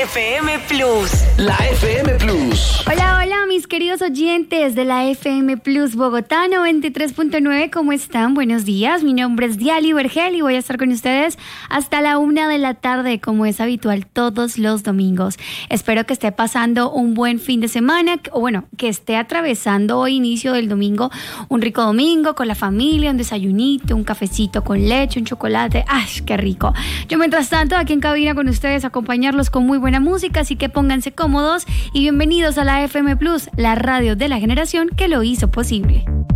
FM Plus. La FM Plus. Hola, hola, mis queridos oyentes de la FM Plus Bogotá 93.9, ¿cómo están? Buenos días, mi nombre es Diali Vergel y voy a estar con ustedes hasta la 1 de la tarde, como es habitual todos los domingos. Espero que esté pasando un buen fin de semana, o bueno, que esté atravesando hoy, inicio del domingo, un rico domingo con la familia, un desayunito, un cafecito con leche, un chocolate. ¡Ay, qué rico! Yo, mientras tanto, aquí en cabina con ustedes, acompañarlos con muy buena música, así que pónganse cómodos y bienvenidos a la FM Plus, la radio de la generación que lo hizo posible.